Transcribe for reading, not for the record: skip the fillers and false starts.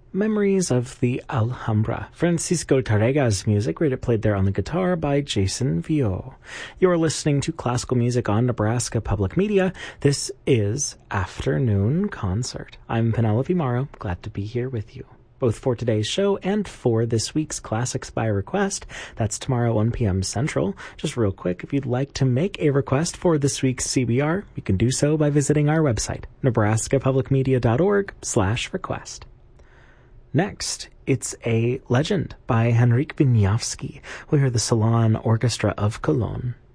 Memories of the Alhambra. Francisco Tarrega's music, rated played there on the guitar by Jason Vio. You're listening to classical music on Nebraska Public Media. This is Afternoon Concert. I'm Penelope Morrow, glad to be here with you, both for today's show and for this week's Classics by Request. That's tomorrow, 1 p.m. Central. Just real quick, if you'd like to make a request for this week's CBR, you can do so by visiting our website, nebraskapublicmedia.org/request. Next, it's a legend by Henryk Wieniawski. We'll hear the Salon Orchestra of Cologne.